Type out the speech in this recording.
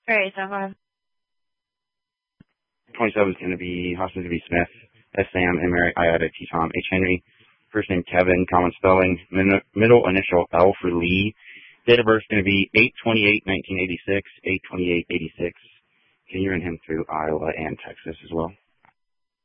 All right, so go ahead. 27 is going to be Hostin to be Smith, S. Sam, M. Mary, I. Ida, T. Tom, H. Henry. First name Kevin, common spelling, middle initial L for Lee. Date of birth is going to be 8/28/1986, 8/28/86. Can you run him through Iowa and Texas as well?